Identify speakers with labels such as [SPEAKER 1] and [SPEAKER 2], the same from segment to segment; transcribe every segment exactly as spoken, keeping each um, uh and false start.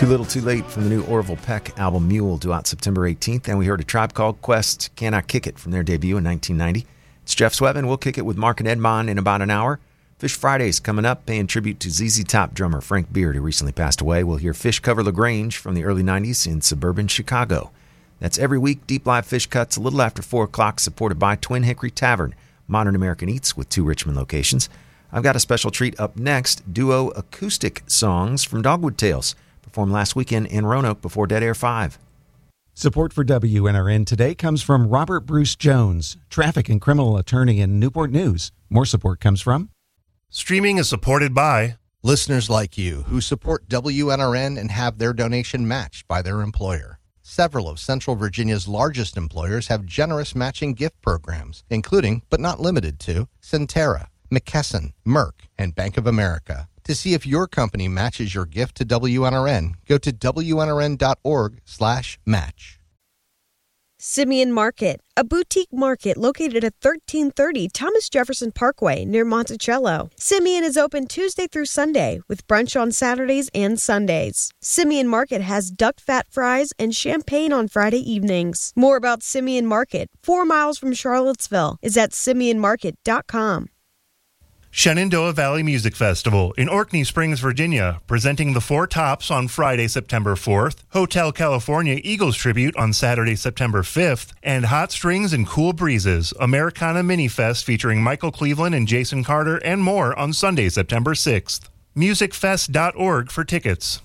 [SPEAKER 1] Too Little Too Late from the new Orville Peck album Mule, due out September eighteenth. And we heard A Tribe Called Quest, Can I Kick It, from their debut in nineteen ninety. It's Jeff Sweatman. We'll kick it with Mark and Edmond in about an hour. Fish Fridays coming up, paying tribute to Z Z Top drummer Frank Beard, who recently passed away. We'll hear Fish cover LaGrange from the early nineties in suburban Chicago. That's every week. Deep Live Fish Cuts a little after four o'clock, supported by Twin Hickory Tavern, Modern American Eats with two Richmond locations. I've got a special treat up next, duo acoustic songs from Dogwood Tales, performed last weekend in Roanoke before Dead Air five.
[SPEAKER 2] Support for W N R N today comes from Robert Bruce Jones, traffic and criminal attorney in Newport News. More support comes from...
[SPEAKER 3] Streaming is supported by...
[SPEAKER 4] listeners like you who support W N R N and have their donation matched by their employer. Several of Central Virginia's largest employers have generous matching gift programs, including, but not limited to, Centera, McKesson, Merck, and Bank of America. To see if your company matches your gift to W N R N, go to W N R N dot org slash match.
[SPEAKER 5] Simeon Market, a boutique market located at thirteen thirty Thomas Jefferson Parkway near Monticello. Simeon is open Tuesday through Sunday with brunch on Saturdays and Sundays. Simeon Market has duck fat fries and champagne on Friday evenings. More about Simeon Market, four miles from Charlottesville, is at simeon market dot com.
[SPEAKER 3] Shenandoah Valley Music Festival in Orkney Springs, Virginia, presenting the Four Tops on Friday, September fourth, Hotel California Eagles Tribute on Saturday, September fifth, and Hot Strings and Cool Breezes, Americana Mini Fest featuring Michael Cleveland and Jason Carter and more on Sunday, September sixth. music fest dot org for tickets.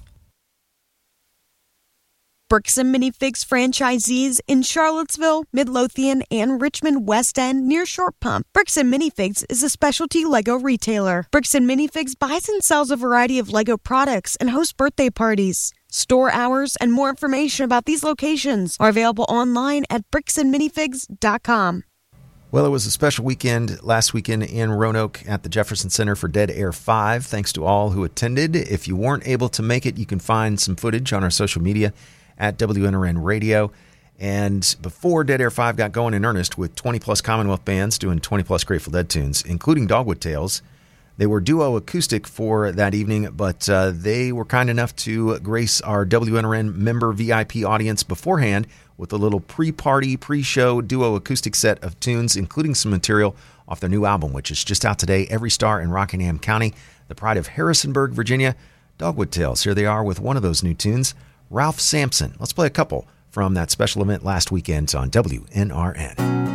[SPEAKER 5] Bricks and Minifigs franchisees in Charlottesville, Midlothian, and Richmond West End near Short Pump. Bricks and Minifigs is a specialty Lego retailer. Bricks and Minifigs buys and sells a variety of Lego products and hosts birthday parties. Store hours and more information about these locations are available online at bricks and minifigs dot com.
[SPEAKER 1] Well, it was a special weekend last weekend in Roanoke at the Jefferson Center for Dead Air five. Thanks to all who attended. If you weren't able to make it, you can find some footage on our social media at W N R N Radio. And before Dead Air five got going in earnest with twenty-plus Commonwealth bands doing twenty-plus Grateful Dead tunes, including Dogwood Tales, they were duo acoustic for that evening, but uh, they were kind enough to grace our W N R N member V I P audience beforehand with a little pre-party, pre-show duo acoustic set of tunes, including some material off their new album, which is just out today, Every Star in Rockingham County, the pride of Harrisonburg, Virginia. Dogwood Tales, here they are with one of those new tunes, Ralph Sampson. Let's play a couple from that special event last weekend on W N R N.